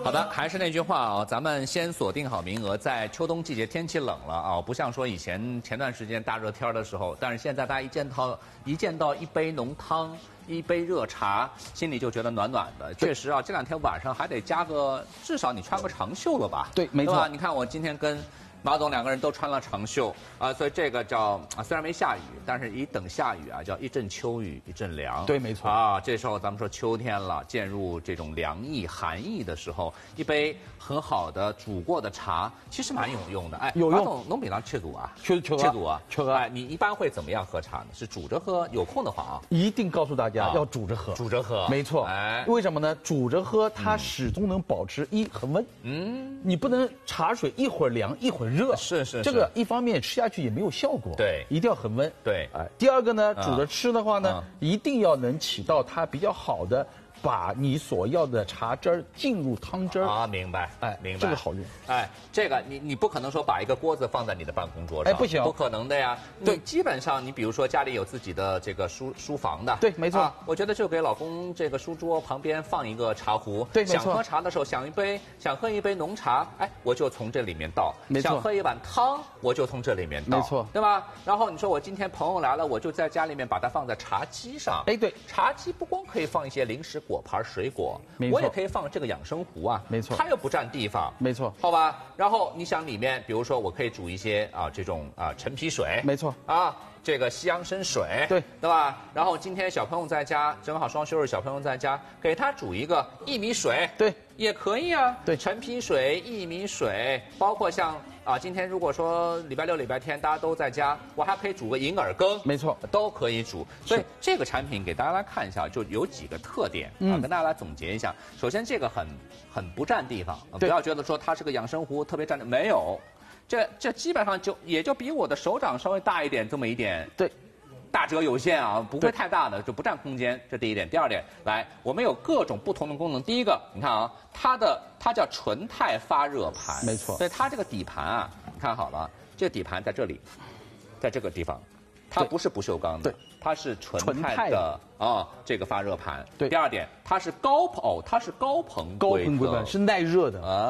好的，还是那句话啊，咱们先锁定好名额。在秋冬季节，天气冷了啊，不像说以前段时间大热天的时候，但是现在大家一见到一杯浓汤、一杯热茶，心里就觉得暖暖的。确实啊，这两天晚上还得加个，至少你穿个长袖了吧？ 对，没错。 对吧？你看我今天跟马总两个人都穿了长袖啊，所以这个叫虽然没下雨，但是一等下雨啊，叫一阵秋雨一阵凉。 对，没错啊。这时候咱们说秋天了，渐入这种凉意、寒意的时候，一杯很好的煮过的茶，其实蛮有用的。哎， 有用。 马总，侬平常吃足啊？ 吃足啊。哎，你一般会怎么样喝茶呢？是煮着喝？有空的话啊， 一定告诉大家要煮着喝。 煮着喝， 没错。哎，为什么呢？煮着喝，它始终能保持恒温。你不能茶水一会儿凉一会儿热。 是。 这个一方面吃下去也没有效果， 对， 一定要恒温。 对， 哎，第二个呢，煮着吃的话呢，一定要能起到它比较好的，把你所要的茶汁儿进入汤汁儿啊，明白？ 哎， 明白， 这个好用。 哎，这个你不可能说把一个锅子放在你的办公桌上， 哎，不行， 不可能的呀。对，基本上你比如说家里有自己的这个书房的， 对，没错。 我觉得就给老公这个书桌旁边放一个茶壶， 对，没错。 想喝茶的时候，想喝一杯浓茶，哎，我就从这里面倒； 没错。 想喝一碗汤，我就从这里面倒， 没错， 对吧？然后你说我今天朋友来了，我就在家里面把它放在茶几上。 哎，对， 茶几不光可以放一些零食、果盘、水果。我也可以放这个养生壶啊， 没错， 它又不占地方， 没错， 好吧？然后你想里面，比如说我可以煮一些这种陈皮水， 没错啊，这个西洋参水， 对吧？然后今天小朋友在家，正好双休日，小朋友在家，给他煮一个薏米水， 对， 也可以啊。 对， 陈皮水、薏米水，包括像今天如果说礼拜六、礼拜天大家都在家，我还可以煮个银耳羹， 没错， 都可以煮。所以这个产品给大家来看一下，就有几个特点跟大家来总结一下。首先，这个很不占地方，不要觉得说它是个养生壶特别占地，没有，这基本上也就比我的手掌稍微大一点这么一点。 对。 大者有限啊，不会太大的，就不占空间，这第一点。第二点，来，我们有各种不同的功能。第一个，你看啊，它叫纯钛发热盘， 没错。 所以它这个底盘啊，你看好了，这个底盘在这里，在这个地方，它不是不锈钢的，它是纯钛的这个发热盘。 对。 第二点，它是高硼硅的， 是耐热的啊。